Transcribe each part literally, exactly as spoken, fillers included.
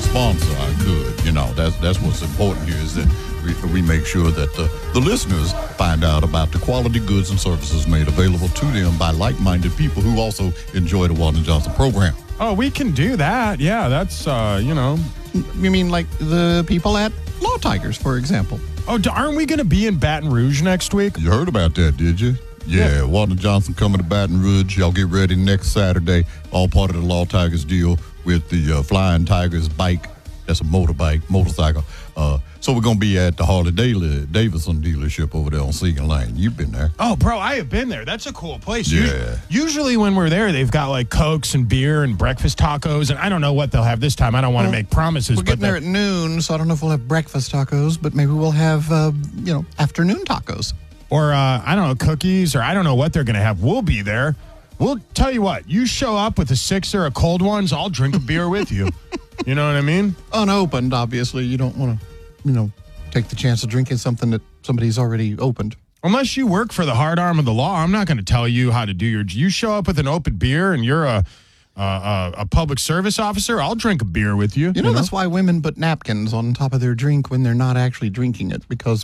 sponsor our good. You know, that's that's what's important here is that we, we make sure that the, the listeners find out about the quality goods and services made available to them by like-minded people who also enjoy the Walton Johnson program. Oh, we can do that. Yeah, that's, uh, you know. You mean like the people at Law Tigers, for example? Oh, aren't we going to be in Baton Rouge next week? You heard about that, did you? Yeah, yeah. Walton Johnson coming to Baton Rouge. Y'all get ready next Saturday. All part of the Law Tigers deal with the uh, Flying Tigers bike. That's a motorbike, motorcycle. Uh, so we're going to be at the Harley Davidson dealership over there on Seagan Lane. You've been there. Oh, bro, I have been there. That's a cool place. Yeah. Usually, usually when we're there, they've got like Cokes and beer and breakfast tacos, and I don't know what they'll have this time. I don't want to well, make promises. We're getting but there at noon, so I don't know if we'll have breakfast tacos, but maybe we'll have, uh, you know, afternoon tacos. Or, uh, I don't know, cookies, or I don't know what they're going to have. We'll be there. We'll tell you what, you show up with a sixer of cold ones, I'll drink a beer with you. You know what I mean? Unopened, obviously. You don't want to, you know, take the chance of drinking something that somebody's already opened. Unless you work for the hard arm of the law, I'm not going to tell you how to do your... You show up with an open beer and you're a a, a public service officer, I'll drink a beer with you. You know, you know, that's why women put napkins on top of their drink when they're not actually drinking it, because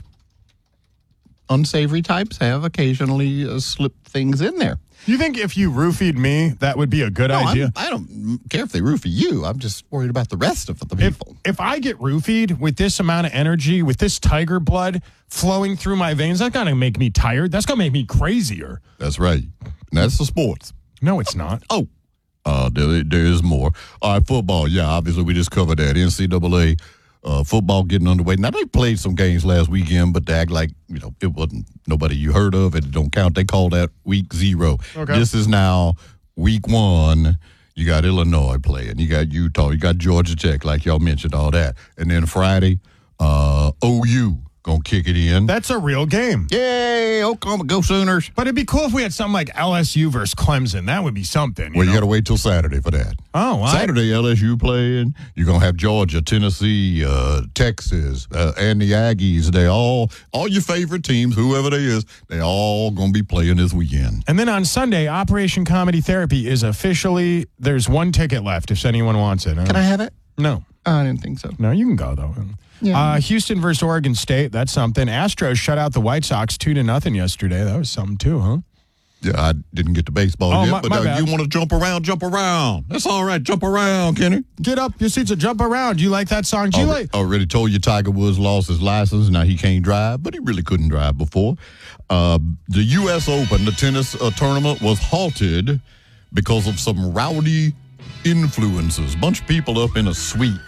unsavory types have occasionally uh, slipped things in there. You think if you roofied me, that would be a good no, idea? I'm, I don't care if they roofie you. I'm just worried about the rest of the people. If, if I get roofied with this amount of energy, with this tiger blood flowing through my veins, that's going to make me tired. That's going to make me crazier. That's right. And that's the sports. No, it's not. Oh, uh, there, there is more. All right, football. Yeah, obviously we just covered that. N C double A uh, football getting underway. Now, they played some games last weekend, but they act like, you know, it wasn't nobody you heard of. It don't count. They call that week zero. Okay. This is now week one. You got Illinois playing. You got Utah. You got Georgia Tech, like y'all mentioned, all that. And then Friday, uh, O U going to kick it in. That's a real game. Yay, Oklahoma, go Sooners. But it'd be cool if we had something like L S U versus Clemson. That would be something. You well, know? you got to wait till Saturday for that. Oh, well, Saturday, L S U playing. You're going to have Georgia, Tennessee, uh, Texas, uh, and the Aggies. They all, all your favorite teams, whoever they is, they all going to be playing this weekend. And then on Sunday, Operation Comedy Therapy is officially, there's one ticket left if anyone wants it. Huh? Can I have it? No. I didn't think so. No, you can go, though. Yeah. Uh, Houston versus Oregon State, that's something. Astros shut out the White Sox two to nothing yesterday. That was something, too, huh? Yeah, I didn't get to baseball oh, yet, my, but my uh, you want to jump around, jump around. That's all right. Jump around, Kenny. Get up your seats and jump around. Do you like that song? Do you already, like? Already told you Tiger Woods lost his license. Now he can't drive, but he really couldn't drive before. Uh, the U S Open, the tennis uh, tournament, was halted because of some rowdy influences. A bunch of people up in a suite,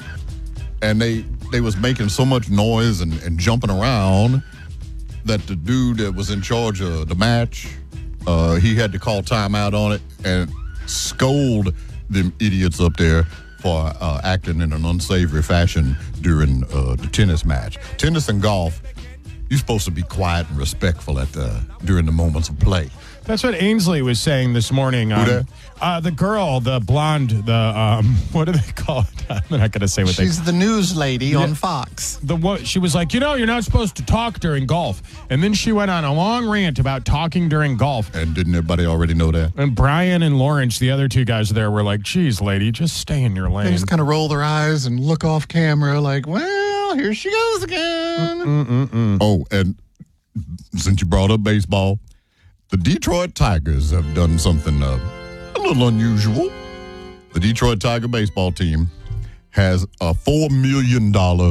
and they they was making so much noise and, and jumping around that the dude that was in charge of the match, uh, he had to call timeout on it and scold them idiots up there for uh, acting in an unsavory fashion during uh, the tennis match. Tennis and golf, you're supposed to be quiet and respectful at the during the moments of play. That's what Ainsley was saying this morning. Um, Who that? Uh, the girl, the blonde, the, um, what do they call it? I'm not going to say what they She's the news lady Yeah. on Fox. The what she was like, you know, you're not supposed to talk during golf. And then she went on a long rant about talking during golf. And didn't everybody already know that? And Brian and Lawrence, the other two guys there, were like, geez, lady, just stay in your They lane. just kind of roll their eyes and look off camera like, well, here she goes again. Mm-mm-mm. Oh, and since you brought up baseball, the Detroit Tigers have done something uh, a little unusual. The Detroit Tiger baseball team has a four million dollars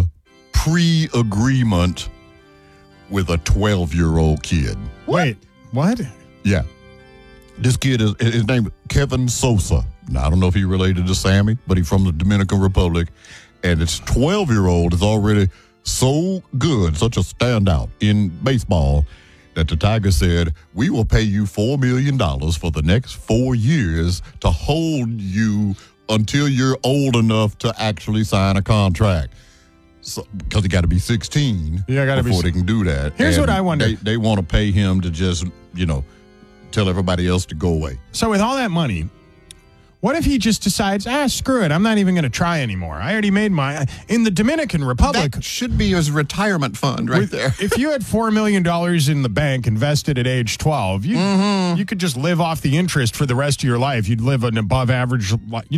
pre-agreement with a twelve-year-old kid. Wait, what? Yeah. This kid, is his name is Kevin Sosa. Now, I don't know if he related to Sammy, but he's from the Dominican Republic. And this twelve-year-old is already so good, such a standout in baseball, that the Tigers said, we will pay you four million dollars for the next four years to hold you until you're old enough to actually sign a contract. So, because you got to be sixteen Yeah, gotta be before si- they can do that. Here's And what I wonder. They, they want to pay him to just, you know, tell everybody else to go away. So with all that money, what if he just decides, ah, screw it, I'm not even going to try anymore. I already made my... In the Dominican Republic... That should be his retirement fund right with- there. If you had four million dollars in the bank invested at age twelve, you, Mm-hmm. you could just live off the interest for the rest of your life. You'd live an above average... li-